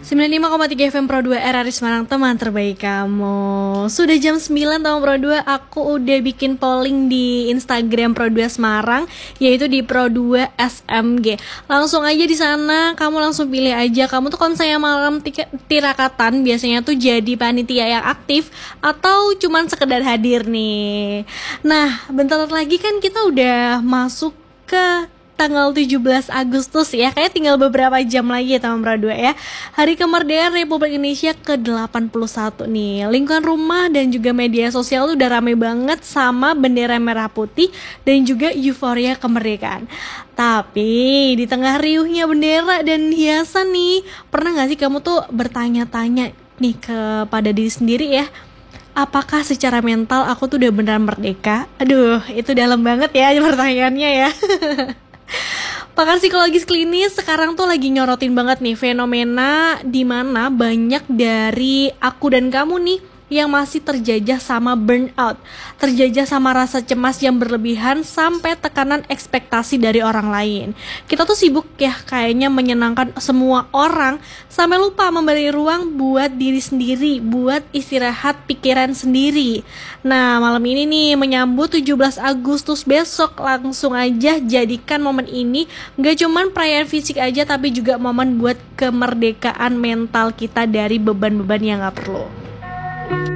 95,3 FM Pro 2 RRI Semarang, teman terbaik kamu. Sudah jam 9 teman Pro 2, aku udah bikin polling di Instagram Pro 2 Semarang, yaitu di Pro 2 SMG. Langsung aja di sana, kamu langsung pilih aja. Kamu tuh kalau misalnya malam tirakatan biasanya tuh jadi panitia yang aktif atau cuman sekedar hadir nih. Nah, bentar lagi kan kita udah masuk ke tanggal 17 Agustus ya, kayak tinggal beberapa jam lagi ya teman Pro 2 ya. Hari kemerdekaan Republik Indonesia ke-81 nih. Lingkungan rumah dan juga media sosial tuh udah rame banget sama bendera merah putih dan juga euforia kemerdekaan. Tapi di tengah riuhnya bendera dan hiasan nih, pernah gak sih kamu tuh bertanya-tanya nih kepada diri sendiri ya, apakah secara mental aku tuh udah beneran merdeka? Aduh, itu dalam banget ya pertanyaannya ya. Pakar psikologis klinis sekarang tuh lagi nyorotin banget nih fenomena di mana banyak dari aku dan kamu nih yang masih terjajah sama burnout, terjajah sama rasa cemas yang berlebihan sampai tekanan ekspektasi dari orang lain. Kita tuh sibuk ya kayaknya menyenangkan semua orang sampai lupa memberi ruang buat diri sendiri, buat istirahat pikiran sendiri. Nah, malam ini nih menyambut 17 Agustus besok, langsung aja jadikan momen ini gak cuman perayaan fisik aja, tapi juga momen buat kemerdekaan mental kita dari beban-beban yang gak perlu.